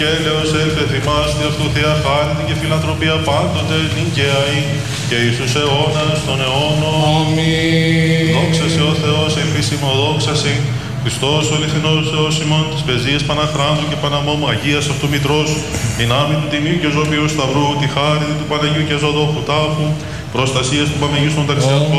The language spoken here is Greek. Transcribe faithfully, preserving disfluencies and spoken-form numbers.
Έλεος έλθε θυμάστε αυτού Θεία χάρητη και φιλανθρωπία πάντοτε νυν και αεί και εις τους αιώνας των αιώνων. Αμήν. Δόξα σε ο Θεός, ελπίσιμο δόξα σε, Χριστός ο αληθινός Θεός ημών, της πεζίας Παναχράντου και Παναμόμου Αγίας αυτού Μητρός, δυνάμει του Τιμίου και Ζωπίου Σταυρού, τη χάρητη του Παναγίου και Ζωδόχου Τάφου, προστασίας του Παμεγίστων Ταξιαρχών,